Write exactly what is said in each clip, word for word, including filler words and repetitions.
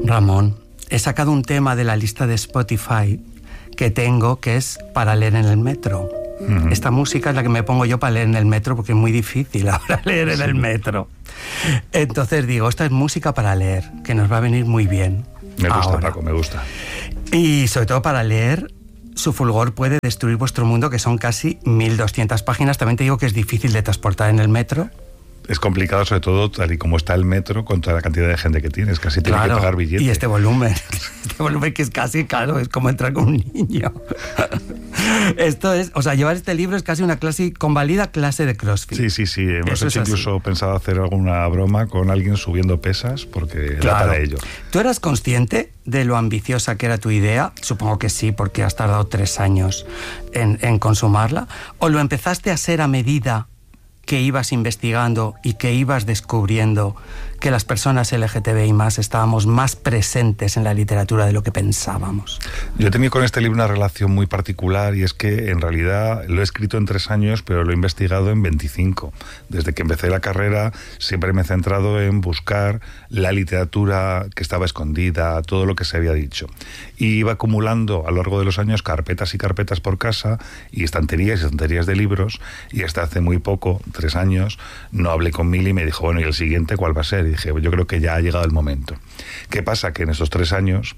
Ramón, he sacado un tema de la lista de Spotify que tengo, que es para leer en el metro. Uh-huh. Esta música es la que me pongo yo para leer en el metro, porque es muy difícil ahora leer en sí. el metro. Entonces digo, esta es música para leer, que nos va a venir muy bien. Me gusta, ahora. Paco, me gusta. Y sobre todo para leer, Su fulgor puede destruir vuestro mundo, que son casi mil doscientas páginas. También te digo que es difícil de transportar en el metro. Es complicado, sobre todo tal y como está el metro, con toda la cantidad de gente que tienes. Casi tienes claro, que pagar billetes. Y este volumen, este volumen que es casi, claro, es como entrar con un niño. Esto es, o sea, llevar este libro es casi una clase, convalida clase de CrossFit. Sí, sí, sí. Hemos hecho incluso pensado hacer alguna broma con alguien subiendo pesas, porque claro. da para ello. ¿Tú eras consciente de lo ambiciosa que era tu idea? Supongo que sí, porque has tardado tres años en, en consumarla. ¿O lo empezaste a hacer a medida que ibas investigando y que ibas descubriendo que las personas L G T B I más estábamos más presentes en la literatura de lo que pensábamos? Yo he tenido con este libro una relación muy particular, y es que en realidad lo he escrito en tres años, pero lo he investigado en veinticinco. Desde que empecé la carrera siempre me he centrado en buscar la literatura que estaba escondida, todo lo que se había dicho. Y iba acumulando a lo largo de los años carpetas y carpetas por casa, y estanterías y estanterías de libros, y hasta hace muy poco, tres años, no hablé con Mili y me dijo, bueno, ¿y el siguiente cuál va a ser? Y dije, yo creo que ya ha llegado el momento. ¿Qué pasa? Que en esos tres años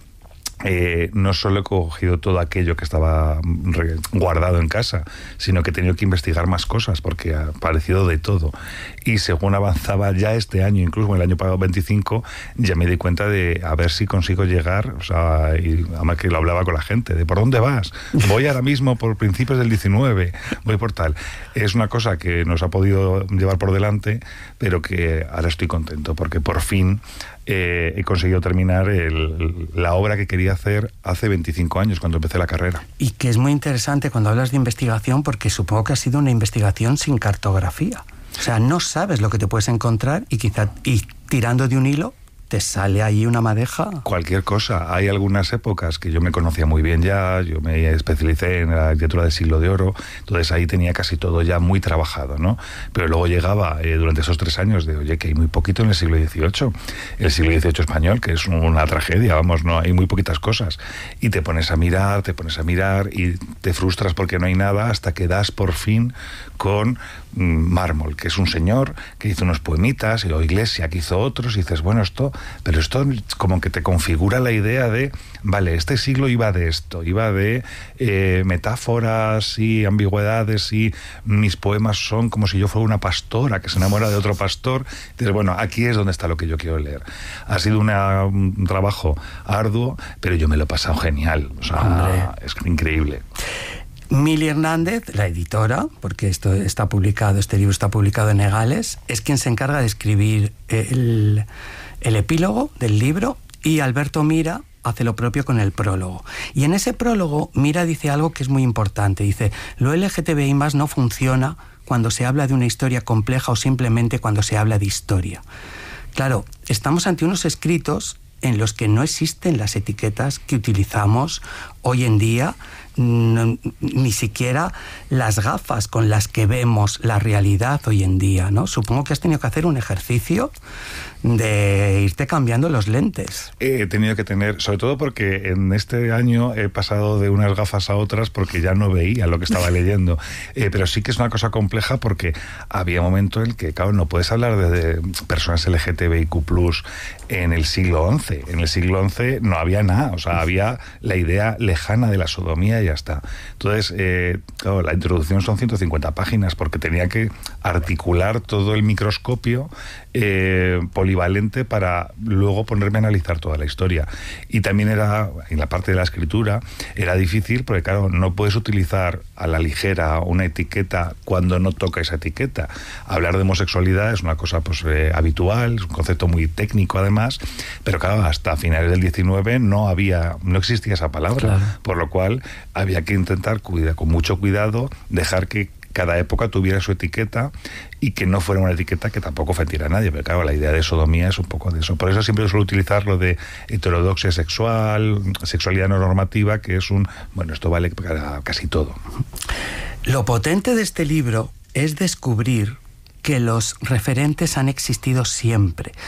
Eh, no solo he cogido todo aquello que estaba guardado en casa, sino que he tenido que investigar más cosas, porque ha aparecido de todo. Y según avanzaba ya este año, incluso en el año pasado veinticinco, ya me di cuenta de a ver si consigo llegar, o sea, y además que lo hablaba con la gente, de ¿por dónde vas? Voy ahora mismo por principios del diecinueve, voy por tal. Es una cosa que nos ha podido llevar por delante, pero que ahora estoy contento, porque por fin Eh, he conseguido terminar el, la obra que quería hacer hace veinticinco años, cuando empecé la carrera. Y que es muy interesante cuando hablas de investigación, porque supongo que ha sido una investigación sin cartografía. O sea, no sabes lo que te puedes encontrar, y quizá y tirando de un hilo te sale ahí una madeja. Cualquier cosa. Hay algunas épocas que yo me conocía muy bien ya, yo me especialicé en la literatura del siglo de oro, entonces ahí tenía casi todo ya muy trabajado, ¿no? Pero luego llegaba eh, durante esos tres años de, oye, que hay muy poquito en el siglo dieciocho, el siglo dieciocho español, que es una tragedia, vamos, no hay muy poquitas cosas. Y te pones a mirar, te pones a mirar y te frustras porque no hay nada, hasta que das por fin con Mármol, que es un señor que hizo unos poemitas, y o Iglesia, que hizo otros, y dices, bueno, esto, pero esto como que te configura la idea de, vale, este siglo iba de esto, iba de eh, metáforas y ambigüedades, y mis poemas son como si yo fuera una pastora que se enamora de otro pastor. Entonces, bueno, aquí es donde está lo que yo quiero leer. Ha sido una, un trabajo arduo, pero yo me lo he pasado genial, o sea, Hombre. es increíble. Mili Hernández, la editora, porque esto está publicado, este libro está publicado en Egales, es quien se encarga de escribir el, el epílogo del libro, y Alberto Mira hace lo propio con el prólogo. Y en ese prólogo, Mira dice algo que es muy importante. Dice, lo L G T B I más no funciona cuando se habla de una historia compleja o simplemente cuando se habla de historia. Claro, estamos ante unos escritos en los que no existen las etiquetas que utilizamos hoy en día, no, ni siquiera las gafas con las que vemos la realidad hoy en día, ¿no? Supongo que has tenido que hacer un ejercicio de irte cambiando los lentes. He tenido que tener, sobre todo porque en este año he pasado de unas gafas a otras porque ya no veía lo que estaba leyendo. Eh, pero sí que es una cosa compleja, porque había un momento en el que, claro, no puedes hablar de, de personas L G T B I Q plus en el siglo once. En el siglo once no había nada, o sea, había la idea lejana de la sodomía y ya está. Entonces, eh, claro, la introducción son ciento cincuenta páginas, porque tenía que articular todo el microscopio eh, polivalente para luego ponerme a analizar toda la historia. Y también era, en la parte de la escritura, era difícil, porque claro, no puedes utilizar a la ligera una etiqueta cuando no toca esa etiqueta. Hablar de homosexualidad es una cosa pues eh, habitual, es un concepto muy técnico además, pero claro, hasta finales del diecinueve no había, no existía esa palabra, claro. Por lo cual había que intentar cuidar, con mucho cuidado, dejar que cada época tuviera su etiqueta, y que no fuera una etiqueta que tampoco ofendiera a nadie, pero claro, la idea de sodomía es un poco de eso. Por eso siempre suelo utilizar lo de heterodoxia sexual, sexualidad no normativa, que es un, bueno, esto vale para casi todo. Lo potente de este libro es descubrir que los referentes han existido siempre,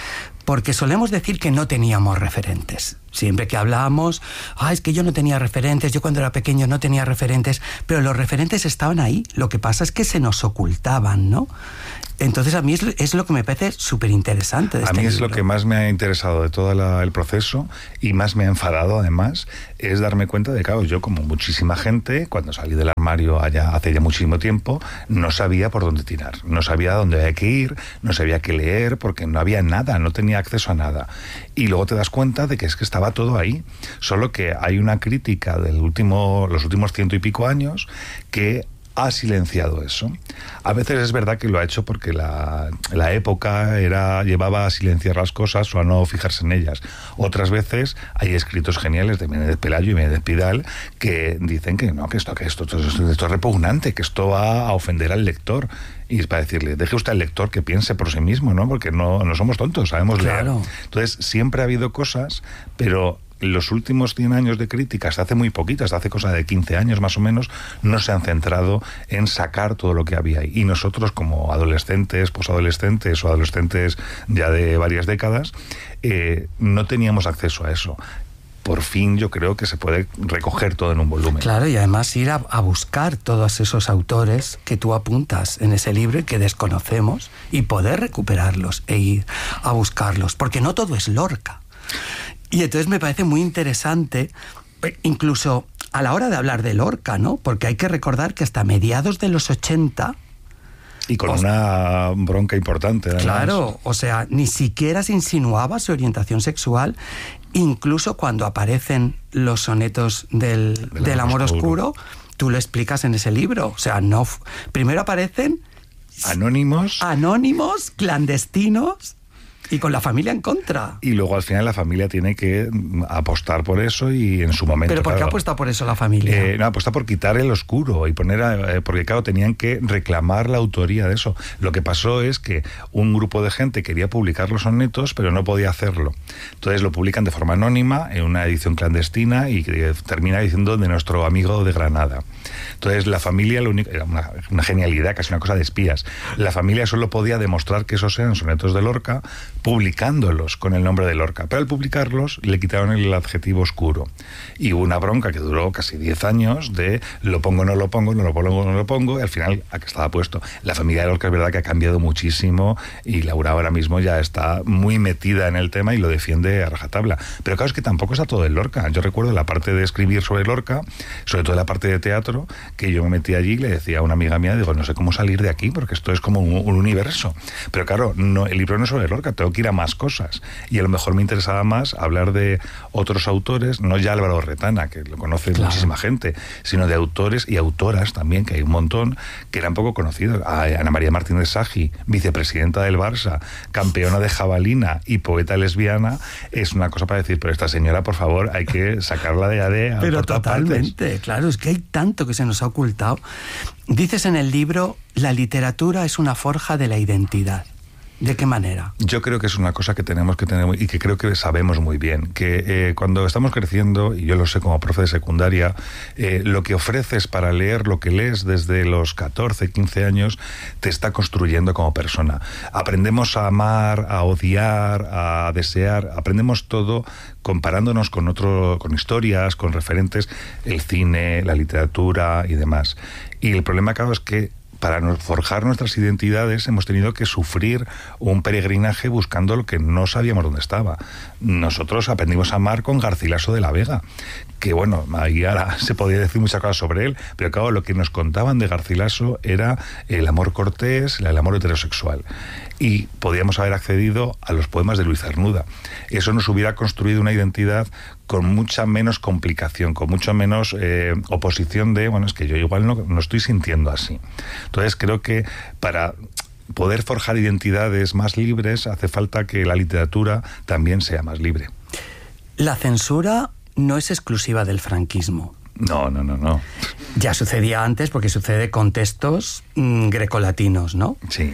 porque solemos decir que no teníamos referentes. Siempre que hablamos, ah, es que yo no tenía referentes, yo cuando era pequeño no tenía referentes, pero los referentes estaban ahí, lo que pasa es que se nos ocultaban, ¿no? Entonces a mí es, es lo que me parece súper interesante de A este mí es libro. lo que más me ha interesado de todo la, el proceso y más me ha enfadado además, es darme cuenta de que, claro, yo como muchísima gente, cuando salí del armario allá hace ya muchísimo tiempo, no sabía por dónde tirar, no sabía dónde había que ir, no sabía qué leer, porque no había nada, no tenía acceso a nada. Y luego te das cuenta de que es que estaba todo ahí, solo que hay una crítica de último, los últimos ciento y pico años que ha silenciado eso. A veces es verdad que lo ha hecho porque la, la época era, llevaba a silenciar las cosas o a no fijarse en ellas. Otras veces hay escritos geniales de Menéndez Pelayo y Menéndez Pidal que dicen que no, que esto, que esto, esto, esto, esto es repugnante, que esto va a ofender al lector. Y es para decirle, deje usted al lector que piense por sí mismo, ¿no? Porque no, no somos tontos, sabemos Claro. leer. Entonces, siempre ha habido cosas, pero los últimos cien años de críticas, hace muy poquitas, hace cosa de quince años más o menos, no se han centrado en sacar todo lo que había ahí. Y nosotros, como adolescentes, posadolescentes o adolescentes ya de varias décadas, eh, no teníamos acceso a eso. Por fin yo creo que se puede recoger todo en un volumen. Claro, y además ir a, a buscar todos esos autores que tú apuntas en ese libro y que desconocemos y poder recuperarlos e ir a buscarlos, porque no todo es Lorca. Y entonces me parece muy interesante, incluso a la hora de hablar de Lorca, ¿no? Porque hay que recordar que hasta mediados de los ochenta... Y con o una bronca importante, además. Claro, o sea, ni siquiera se insinuaba su orientación sexual, incluso cuando aparecen los sonetos del, del, del amor oscuro. oscuro, tú lo explicas en ese libro. O sea, no, primero aparecen... Anónimos. Anónimos, clandestinos... Y con la familia en contra. Y luego al final la familia tiene que apostar por eso y en su momento... ¿Pero por qué claro, apuesta por eso la familia? Eh, no, apuesta por quitar el oscuro y poner... A, eh, porque claro, tenían que reclamar la autoría de eso. Lo que pasó es que un grupo de gente quería publicar los sonetos, pero no podía hacerlo. Entonces lo publican de forma anónima, en una edición clandestina, y eh, termina diciendo de nuestro amigo de Granada. Entonces la familia, lo único, era una, una genialidad, casi una cosa de espías. La familia solo podía demostrar que esos eran sonetos de Lorca, publicándolos con el nombre de Lorca, pero al publicarlos le quitaron el adjetivo oscuro y hubo una bronca que duró casi diez años de lo pongo, no lo pongo, no lo pongo, no lo pongo, y al final aquí estaba puesto. La familia de Lorca es verdad que ha cambiado muchísimo y Laura ahora mismo ya está muy metida en el tema y lo defiende a rajatabla, pero claro, es que tampoco está todo en Lorca. Yo recuerdo la parte de escribir sobre Lorca, sobre todo la parte de teatro, que yo me metí allí y le decía a una amiga mía, digo, no sé cómo salir de aquí porque esto es como un, un universo, pero claro, no, el libro no es sobre Lorca, tengo que ir a más cosas, y a lo mejor me interesaba más hablar de otros autores, no ya Álvaro Retana, que lo conoce claro. muchísima gente, sino de autores y autoras también, que hay un montón, que eran poco conocidos. A Ana María Martínez Sagi, vicepresidenta del Barça, campeona de jabalina y poeta lesbiana, es una cosa para decir, pero esta señora, por favor, hay que sacarla de allá. Pero totalmente, partes. Claro, es que hay tanto que se nos ha ocultado. Dices en el libro, la literatura es una forja de la identidad. ¿De qué manera? Yo creo que es una cosa que tenemos que tener y que creo que sabemos muy bien, que eh, cuando estamos creciendo, y yo lo sé como profe de secundaria, eh, lo que ofreces para leer lo que lees desde los catorce, quince años te está construyendo como persona. Aprendemos a amar, a odiar, a desear, aprendemos todo comparándonos con otro, con historias, con referentes, el cine, la literatura y demás. Y el problema, claro, es que para forjar nuestras identidades hemos tenido que sufrir un peregrinaje buscando lo que no sabíamos dónde estaba. Nosotros aprendimos a amar con Garcilaso de la Vega, que bueno, ahí ahora se podía decir muchas cosas sobre él, pero claro, lo que nos contaban de Garcilaso era el amor cortés, el amor heterosexual. Y podíamos haber accedido a los poemas de Luis Cernuda. Eso nos hubiera construido una identidad con mucha menos complicación, con mucha menos eh, oposición de, bueno, es que yo igual no, no estoy sintiendo así. Entonces creo que para poder forjar identidades más libres hace falta que la literatura también sea más libre. La censura no es exclusiva del franquismo. No, no, no, no. Ya sucedía antes porque sucede con textos mmm, grecolatinos, ¿no? Sí.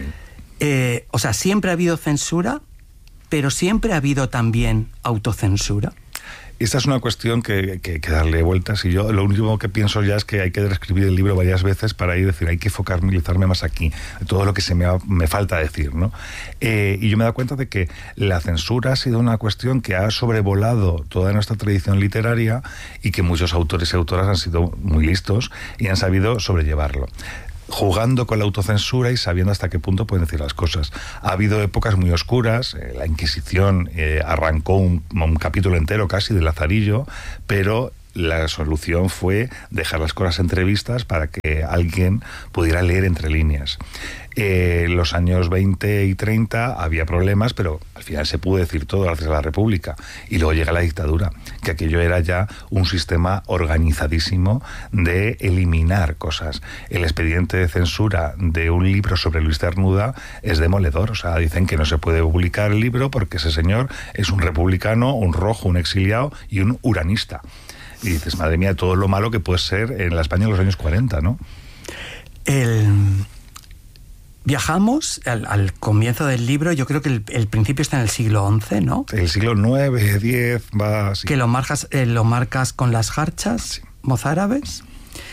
Eh, o sea, siempre ha habido censura, pero siempre ha habido también autocensura. Esta es una cuestión que, que hay que darle vueltas, y yo lo único que pienso ya es que hay que reescribir el libro varias veces para ir decir, hay que focalizarme más aquí, todo lo que se me, ha, me falta decir, ¿no? Eh, y yo me he dado cuenta de que la censura ha sido una cuestión que ha sobrevolado toda nuestra tradición literaria y que muchos autores y autoras han sido muy listos y han sabido sobrellevarlo, jugando con la autocensura y sabiendo hasta qué punto pueden decir las cosas. Ha habido épocas muy oscuras, eh, la Inquisición eh, arrancó un, un capítulo entero casi de Lazarillo, pero la solución fue dejar las cosas entrevistas para que alguien pudiera leer entre líneas. Eh, los años veinte y treinta había problemas, pero al final se pudo decir todo gracias a la República. Y luego llega la dictadura, que aquello era ya un sistema organizadísimo de eliminar cosas. El expediente de censura de un libro sobre Luis Cernuda es demoledor. O sea, dicen que no se puede publicar el libro porque ese señor es un republicano, un rojo, un exiliado y un uranista. Y dices, madre mía, todo lo malo que puede ser en la España de los años cuarenta, ¿no? El... Viajamos al, al comienzo del libro. Yo creo que el, el principio está en el siglo once, ¿no? El siglo nueve, diez, va así. Que lo marcas, eh, lo marcas con las jarchas sí. mozárabes.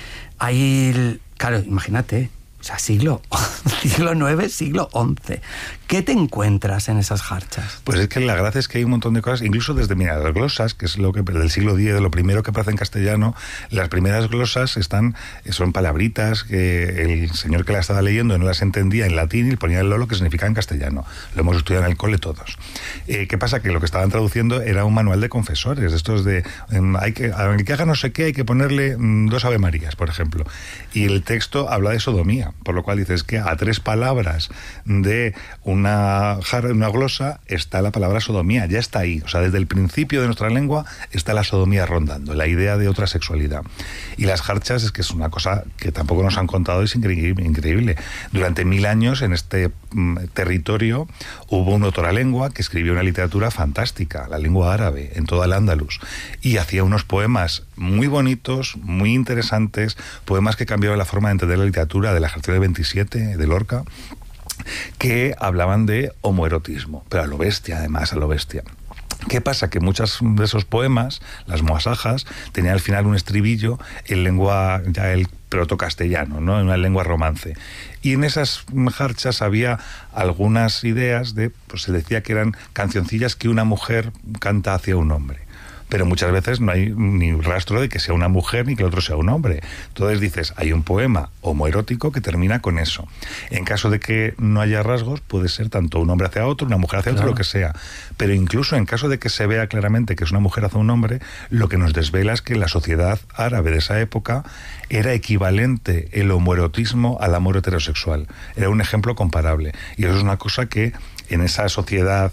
Ahí, el, claro, imagínate, o sea, siglo, siglo nueve, siglo once. ¿Qué te encuentras en esas jarchas? Pues es que la gracia es que hay un montón de cosas, incluso desde, mira, las glosas, que es lo que del siglo diez, lo primero que aparece en castellano, las primeras glosas están, son palabritas que el señor que la estaba leyendo no las entendía en latín y ponía el lo que significa en castellano. Lo hemos estudiado en el cole todos. Eh, ¿Qué pasa? Que lo que estaban traduciendo era un manual de confesores, estos de, um, hay que, a el que haga no sé qué hay que ponerle um, dos Ave Marías, por ejemplo. Y el texto habla de sodomía, por lo cual dices que a tres palabras de un Una, una glosa está la palabra sodomía, ya está ahí. O sea, desde el principio de nuestra lengua está la sodomía rondando, la idea de otra sexualidad. Y las jarchas es que es una cosa que tampoco nos han contado, es increíble. increíble. Durante mil años en este mm, territorio hubo un otoralengua que escribió una literatura fantástica, la lengua árabe, en toda el Andalus, y hacía unos poemas muy bonitos, muy interesantes, poemas que cambiaban la forma de entender la literatura, de la Jartía del veintisiete, de Lorca, que hablaban de homoerotismo, pero a lo bestia, además, a lo bestia. ¿Qué pasa? Que muchos de esos poemas, las moasajas, tenían al final un estribillo en lengua, ya el protocastellano, ¿no? En una lengua romance. Y en esas jarchas había algunas ideas de, pues se decía que eran cancioncillas que una mujer canta hacia un hombre. Pero muchas veces no hay ni rastro de que sea una mujer ni que el otro sea un hombre. Entonces dices, hay un poema homoerótico que termina con eso. En caso de que no haya rasgos, puede ser tanto un hombre hacia otro, una mujer hacia claro. otro, lo que sea. Pero incluso en caso de que se vea claramente que es una mujer hacia un hombre, lo que nos desvela es que en la sociedad árabe de esa época era equivalente el homoerotismo al amor heterosexual. Era un ejemplo comparable. Y eso es una cosa que en esa sociedad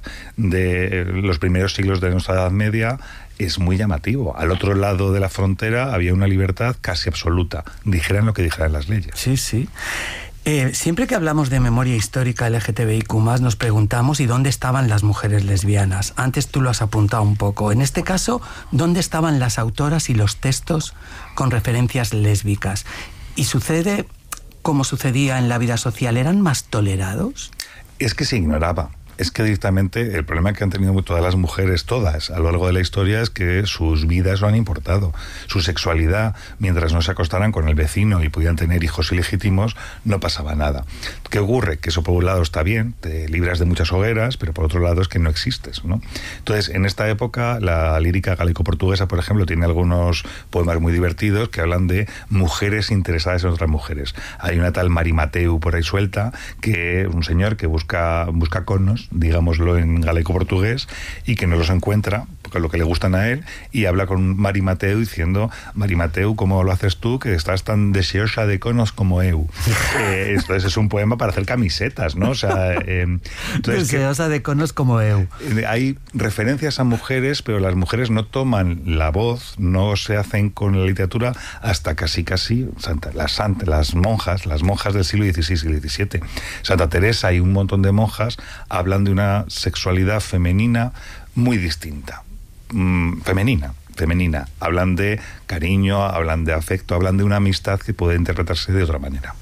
de los primeros siglos de nuestra Edad Media es muy llamativo. Al otro lado de la frontera había una libertad casi absoluta, dijeran lo que dijeran las leyes. Sí, sí. Eh, siempre que hablamos de memoria histórica L G T B I Q más, nos preguntamos ¿y dónde estaban las mujeres lesbianas? Antes tú lo has apuntado un poco. En este caso, ¿dónde estaban las autoras y los textos con referencias lésbicas? ¿Y sucede como sucedía en la vida social? ¿Eran más tolerados? Es que se ignoraba. Es que directamente el problema que han tenido todas las mujeres, todas, a lo largo de la historia, es que sus vidas lo han importado. Su sexualidad, mientras no se acostaran con el vecino y pudieran tener hijos ilegítimos, no pasaba nada. ¿Qué ocurre? Que eso por un lado está bien, te libras de muchas hogueras, pero por otro lado es que no existes, ¿no? Entonces, en esta época, la lírica galaico-portuguesa, por ejemplo, tiene algunos poemas muy divertidos que hablan de mujeres interesadas en otras mujeres. Hay una tal Mari Mateu por ahí suelta, que es un señor que busca, busca conos, digámoslo en galaico-portugués, y que no los encuentra, porque es lo que le gustan a él, y habla con Mari Mateu diciendo, Mari Mateu, ¿cómo lo haces tú, que estás tan deseosa de conos como eu? eh, entonces es un poema para hacer camisetas, ¿no? O sea, eh, entonces, deseosa que, de conos como eu. Eh, hay referencias a mujeres, pero las mujeres no toman la voz, no se hacen con la literatura hasta casi casi Santa, las, Santa, las monjas, las monjas del siglo dieciséis y diecisiete. Santa Teresa y un montón de monjas hablan de una sexualidad femenina muy distinta. Mm, femenina, femenina. Hablan de cariño, hablan de afecto, hablan de una amistad que puede interpretarse de otra manera.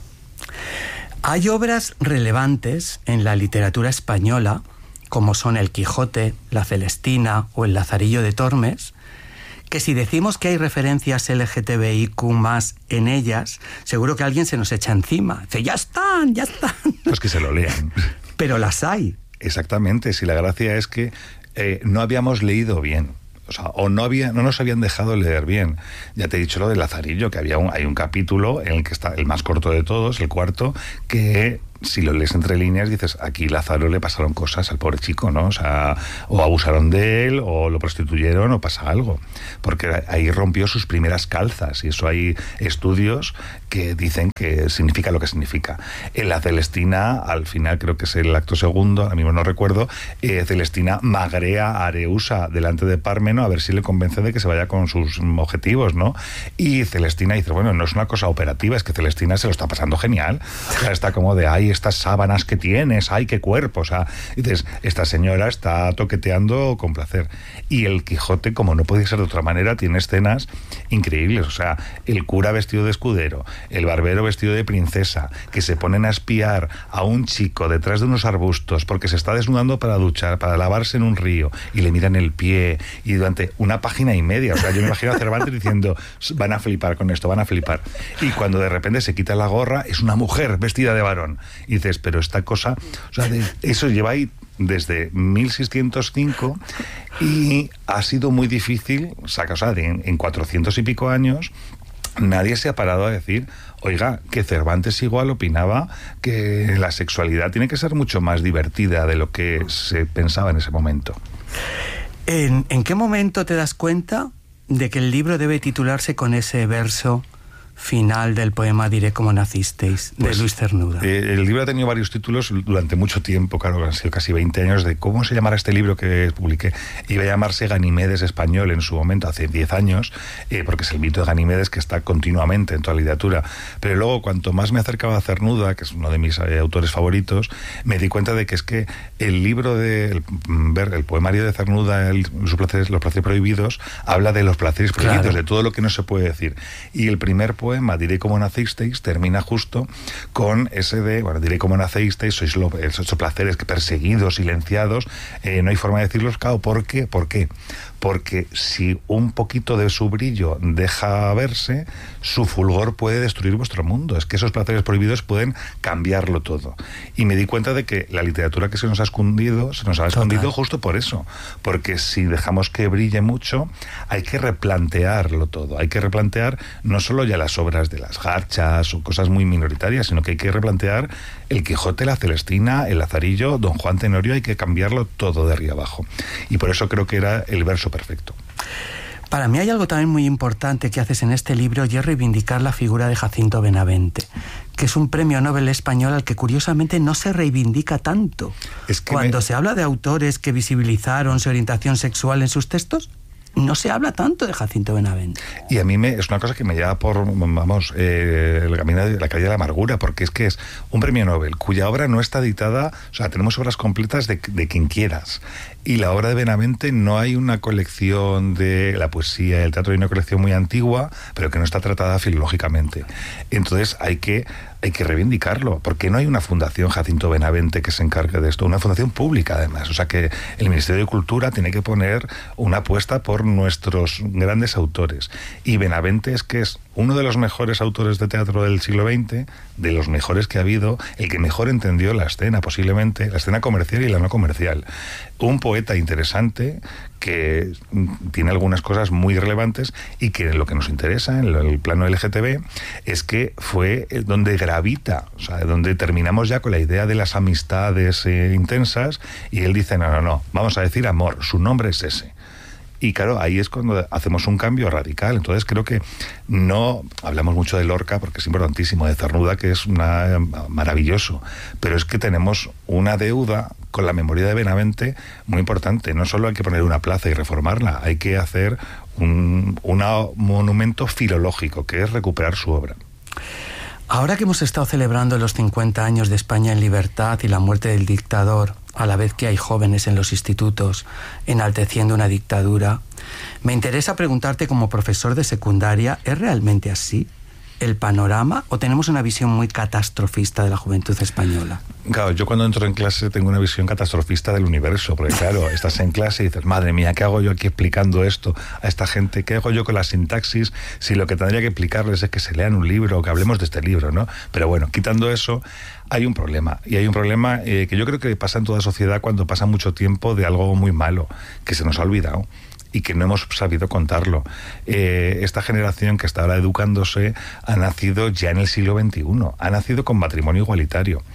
Hay obras relevantes en la literatura española, como son El Quijote, La Celestina o El Lazarillo de Tormes, que si decimos que hay referencias L G T B I Q más en ellas, seguro que alguien se nos echa encima. Dice, ya están, ya están. Pues que se lo lean. Pero las hay. Exactamente, si la gracia es que eh, no habíamos leído bien. O sea, o no había, no nos habían dejado leer bien. Ya te he dicho lo de Lazarillo, que había un, hay un capítulo en el que está el más corto de todos, el cuarto, que si lo lees entre líneas dices, aquí Lázaro le pasaron cosas al pobre chico, ¿no? O sea, o abusaron de él, o lo prostituyeron, o pasa algo. Porque ahí rompió sus primeras calzas, y eso hay estudios que dicen que significa lo que significa. En la Celestina, al final creo que es el acto segundo, ahora mismo no recuerdo, eh, Celestina magrea a Areusa delante de Pármeno a ver si le convence de que se vaya con sus objetivos, ¿no? Y Celestina dice, bueno, no es una cosa operativa, es que Celestina se lo está pasando genial. O sea, está como de, ay, estas sábanas que tienes, ay, qué cuerpo. O sea, dices, esta señora está toqueteando con placer. Y el Quijote, como no podía ser de otra manera, tiene escenas increíbles. O sea, el cura vestido de escudero, el barbero vestido de princesa, que se ponen a espiar a un chico detrás de unos arbustos porque se está desnudando para duchar, para lavarse en un río, y le miran el pie, y durante una página y media, o sea, yo me imagino a Cervantes diciendo, van a flipar con esto, van a flipar. Y cuando de repente se quita la gorra, es una mujer vestida de varón. Y dices, pero esta cosa, o sea, de, eso lleva ahí desde mil seiscientos cinco y ha sido muy difícil, o sea, en, en cuatrocientos y pico años, nadie se ha parado a decir, oiga, que Cervantes igual opinaba que la sexualidad tiene que ser mucho más divertida de lo que se pensaba en ese momento. ¿En, en qué momento te das cuenta de que el libro debe titularse con ese verso final del poema Diré cómo nacisteis, de pues, Luis Cernuda? Eh, el libro ha tenido varios títulos durante mucho tiempo, claro, han sido casi veinte años, de cómo se llamará este libro que publiqué. Iba a llamarse Ganimedes español en su momento, hace diez años, eh, porque es el mito de Ganimedes que está continuamente en toda la literatura. Pero luego, cuanto más me acercaba a Cernuda, que es uno de mis eh, autores favoritos, me di cuenta de que es que el libro de el, ver el poemario de Cernuda, el, los, placeres, los placeres prohibidos, habla de los placeres prohibidos, claro, de todo lo que no se puede decir. Y el primer poema, Diré cómo nacisteis, termina justo con ese de, bueno, diré cómo nacisteis, sois los ocho placeres perseguidos, silenciados, eh, no hay forma de decirlos, claro, ¿por qué? ¿Por qué? Porque si un poquito de su brillo deja verse, su fulgor puede destruir vuestro mundo. Es que esos placeres prohibidos pueden cambiarlo todo. Y me di cuenta de que la literatura que se nos ha escondido, se nos ha escondido Total. Justo por eso. Porque si dejamos que brille mucho, hay que replantearlo todo. Hay que replantear no solo ya las obras de las garchas o cosas muy minoritarias, sino que hay que replantear el Quijote, la Celestina, el Lazarillo, Don Juan Tenorio, hay que cambiarlo todo de arriba abajo. Y por eso creo que era el verso perfecto. Para mí hay algo también muy importante que haces en este libro, y es reivindicar la figura de Jacinto Benavente, que es un premio Nobel español al que curiosamente no se reivindica tanto. Es que Cuando me... se habla de autores que visibilizaron su orientación sexual en sus textos, no se habla tanto de Jacinto Benavente. Y a mí me, es una cosa que me lleva por, vamos, eh, el camino de la calle de la amargura, porque es que es un premio Nobel cuya obra no está editada, o sea, tenemos obras completas de, de quien quieras. Y la obra de Benavente no hay una colección de la poesía y el teatro, hay una colección muy antigua, pero que no está tratada filológicamente. Entonces hay que, hay que reivindicarlo, porque no hay una fundación Jacinto Benavente que se encargue de esto, una fundación pública además. O sea que el Ministerio de Cultura tiene que poner una apuesta por nuestros grandes autores. Y Benavente es que es uno de los mejores autores de teatro del siglo veinte, de los mejores que ha habido, el que mejor entendió la escena, posiblemente, la escena comercial y la no comercial. Un poeta interesante que tiene algunas cosas muy relevantes y que lo que nos interesa en el plano L G T B es que fue donde gravita, o sea, donde terminamos ya con la idea de las amistades eh, intensas, y él dice, no, no, no, vamos a decir amor, su nombre es ese. Y claro, ahí es cuando hacemos un cambio radical. Entonces creo que no hablamos mucho de Lorca porque es importantísimo, de Cernuda, que es una, maravilloso, pero es que tenemos una deuda con la memoria de Benavente muy importante. No solo hay que poner una plaza y reformarla, hay que hacer un, un monumento filológico, que es recuperar su obra. Ahora que hemos estado celebrando los cincuenta años de España en libertad y la muerte del dictador, a la vez que hay jóvenes en los institutos enalteciendo una dictadura, me interesa preguntarte como profesor de secundaria, ¿es realmente así? el panorama o tenemos una visión muy catastrofista de la juventud española? Claro, yo cuando entro en clase tengo una visión catastrofista del universo, porque claro, estás en clase y dices, madre mía, ¿qué hago yo aquí explicando esto a esta gente? ¿Qué hago yo con la sintaxis si lo que tendría que explicarles es que se lean un libro o que hablemos de este libro, ¿no? Pero bueno, quitando eso, hay un problema, y hay un problema eh, que yo creo que pasa en toda sociedad cuando pasa mucho tiempo de algo muy malo, que se nos ha olvidado y que no hemos sabido contarlo. Eh, esta generación que está ahora educándose ha nacido ya en el siglo veintiuno, ha nacido con matrimonio igualitario,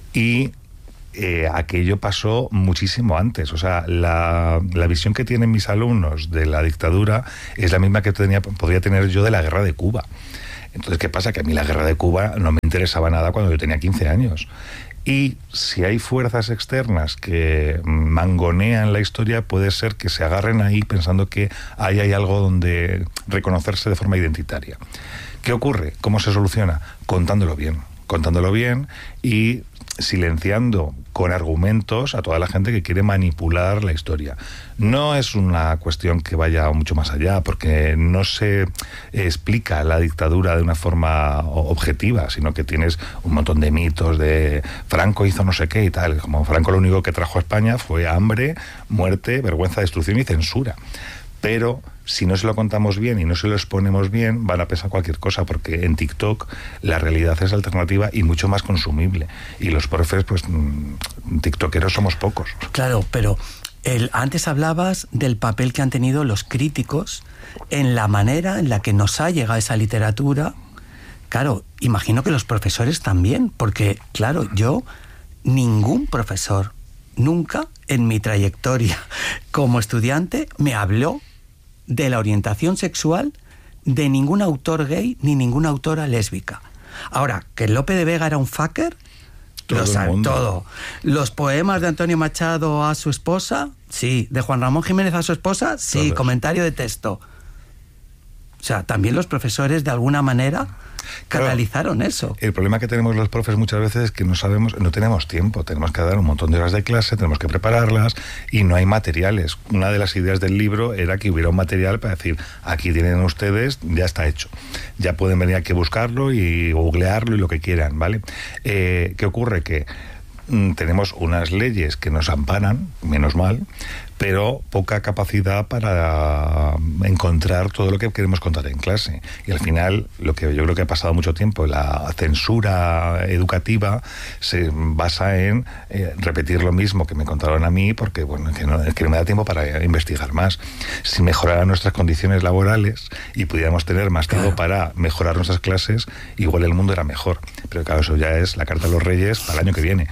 y eh, aquello pasó muchísimo antes. O sea, la, la visión que tienen mis alumnos de la dictadura es la misma que tenía, podría tener yo de la guerra de Cuba. Entonces, ¿qué pasa? Que a mí la guerra de Cuba no me interesaba nada cuando yo tenía quince años. Y si hay fuerzas externas que mangonean la historia, puede ser que se agarren ahí pensando que ahí hay algo donde reconocerse de forma identitaria. ¿Qué ocurre? ¿Cómo se soluciona? Contándolo bien. Contándolo bien y silenciando con argumentos a toda la gente que quiere manipular la historia. No es una cuestión que vaya mucho más allá, porque no se explica la dictadura de una forma objetiva, sino que tienes un montón de mitos de Franco hizo no sé qué y tal. Como Franco lo único que trajo a España fue hambre, muerte, vergüenza, destrucción y censura. Pero si no se lo contamos bien y no se lo exponemos bien, van a pensar cualquier cosa, porque en TikTok la realidad es alternativa y mucho más consumible. Y los profes, pues, tiktokeros somos pocos. Claro, pero el, antes hablabas del papel que han tenido los críticos en la manera en la que nos ha llegado esa literatura. Claro, imagino que los profesores también, porque, claro, yo, ningún profesor, nunca en mi trayectoria como estudiante, me habló de la orientación sexual de ningún autor gay ni ninguna autora lésbica. Ahora, que Lope de Vega era un fucker, todo, lo sabe, todo. Los poemas de Antonio Machado a su esposa, sí. De Juan Ramón Jiménez a su esposa, sí. Todos. Comentario de texto. O sea, también los profesores de alguna manera canalizaron claro, eso. El problema que tenemos los profes muchas veces es que no sabemos, no tenemos tiempo, tenemos que dar un montón de horas de clase, tenemos que prepararlas y no hay materiales. Una de las ideas del libro era que hubiera un material para decir, aquí tienen ustedes, ya está hecho. Ya pueden venir aquí a buscarlo y googlearlo y lo que quieran, ¿vale? Eh, ¿qué ocurre? Que mm, tenemos unas leyes que nos amparan, menos mal, pero poca capacidad para encontrar todo lo que queremos contar en clase. Y al final, lo que yo creo que ha pasado mucho tiempo, la censura educativa se basa en eh, repetir lo mismo que me contaron a mí, porque bueno, que no, que no me da tiempo para investigar más. Si mejoraran nuestras condiciones laborales y pudiéramos tener más tiempo claro. para mejorar nuestras clases, igual el mundo era mejor. Pero claro, eso ya es la carta a los Reyes para el año que viene.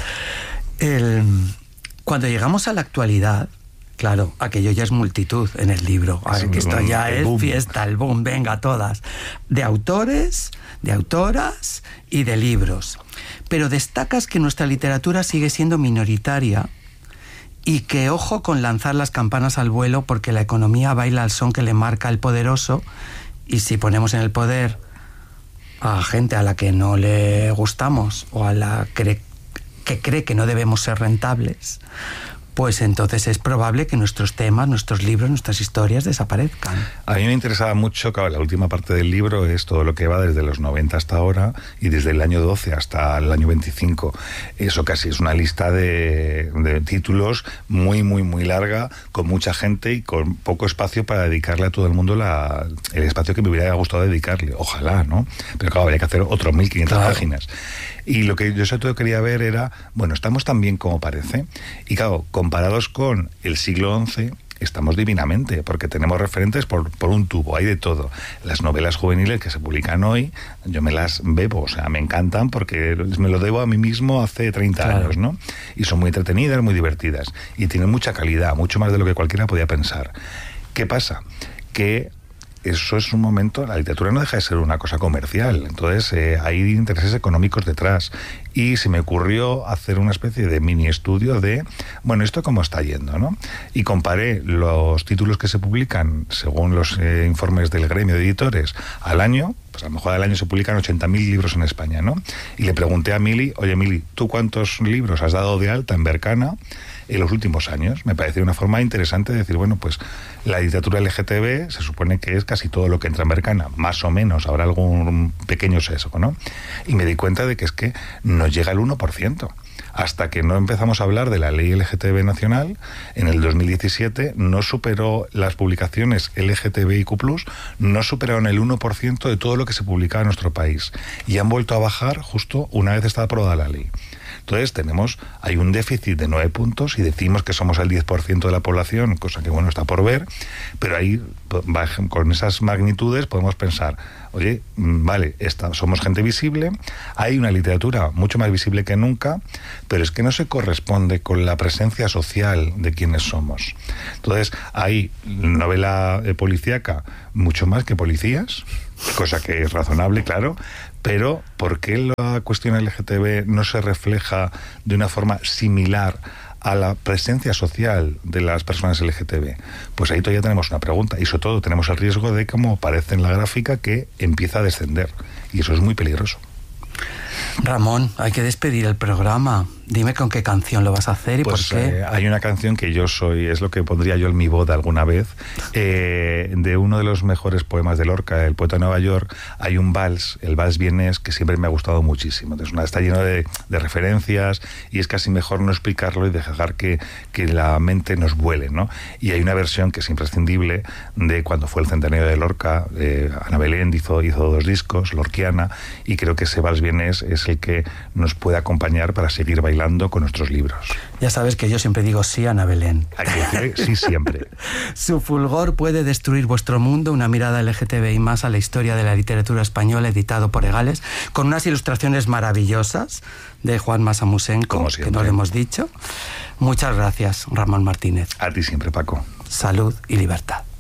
El, cuando llegamos a la actualidad, claro, aquello ya es multitud en el libro. Ver, que esto ya es boom. Fiesta, el boom, venga, todas. De autores, de autoras y de libros. Pero destacas que nuestra literatura sigue siendo minoritaria y que ojo con lanzar las campanas al vuelo, porque la economía baila al son que le marca el poderoso, y si ponemos en el poder a gente a la que no le gustamos o a la que, que cree que no debemos ser rentables, pues entonces es probable que nuestros temas, nuestros libros, nuestras historias desaparezcan. A mí me interesaba mucho, claro, la última parte del libro es todo lo que va desde los noventa hasta ahora y desde el año doce hasta el año veinticinco. Eso casi es una lista de, de títulos muy, muy, muy larga, con mucha gente y con poco espacio para dedicarle a todo el mundo la, el espacio que me hubiera gustado dedicarle. Ojalá, ¿no? Pero claro, habría que hacer otros mil quinientas claro. páginas. Y lo que yo sobre todo quería ver era, bueno, estamos tan bien como parece. Y claro, comparados con el siglo once, estamos divinamente, porque tenemos referentes por, por un tubo, hay de todo. Las novelas juveniles que se publican hoy, yo me las bebo, o sea, me encantan porque me lo debo a mí mismo hace treinta claro. años, ¿no? Y son muy entretenidas, muy divertidas. Y tienen mucha calidad, mucho más de lo que cualquiera podía pensar. ¿Qué pasa? Que eso es un momento, la literatura no deja de ser una cosa comercial, entonces eh, hay intereses económicos detrás, y se me ocurrió hacer una especie de mini estudio de, bueno, esto cómo está yendo, ¿no? Y comparé los títulos que se publican según los eh, informes del gremio de editores al año, pues a lo mejor al año se publican ochenta mil libros en España, ¿no? Y le pregunté a Mili, oye Mili, ¿tú cuántos libros has dado de alta en Berkana? en los últimos años. Me parece una forma interesante de decir, bueno, pues la literatura L G T B se supone que es casi todo lo que entra en Berkana, más o menos, habrá algún pequeño sesgo, ¿no? Y me di cuenta de que es que no llega al uno por ciento. Hasta que no empezamos a hablar de la ley L G T B nacional, en el dos mil diecisiete no superó las publicaciones L G T B I Q plus, no superaron el uno por ciento de todo lo que se publicaba en nuestro país. Y han vuelto a bajar justo una vez está aprobada la ley. Entonces tenemos, hay un déficit de nueve puntos y decimos que somos el diez por ciento de la población, cosa que bueno, está por ver, pero ahí con esas magnitudes podemos pensar, oye, vale, esta, somos gente visible, hay una literatura mucho más visible que nunca, pero es que no se corresponde con la presencia social de quienes somos. Entonces hay novela eh, policíaca mucho más que policías, cosa que es razonable, claro, pero ¿por qué la cuestión L G T B no se refleja de una forma similar a la presencia social de las personas L G T B? Pues ahí todavía tenemos una pregunta y sobre todo tenemos el riesgo de, como aparece en la gráfica, que empieza a descender y eso es muy peligroso. Ramón, hay que despedir el programa. Dime con qué canción lo vas a hacer y pues, por qué. Eh, hay una canción que yo soy, es lo que pondría yo en mi boda alguna vez, eh, de uno de los mejores poemas de Lorca, el poeta de Nueva York. Hay un vals, el vals vienés, que siempre me ha gustado muchísimo. Entonces, está lleno de, de referencias y es casi mejor no explicarlo y dejar que, que la mente nos vuele, ¿no? Y hay una versión que es imprescindible de cuando fue el centenario de Lorca. eh, Ana Belén hizo, hizo dos discos, Lorquiana, y creo que ese vals vienés es el que nos puede acompañar para seguir bailando con nuestros libros. Ya sabes que yo siempre digo sí a Ana Belén. Hay que decir sí siempre. Su fulgor puede destruir vuestro mundo, una mirada L G T B I más a la historia de la literatura española, editado por Egales, con unas ilustraciones maravillosas de Juan Masamusenko, que no lo hemos dicho. Muchas gracias, Ramón Martínez. A ti siempre, Paco. Salud y libertad.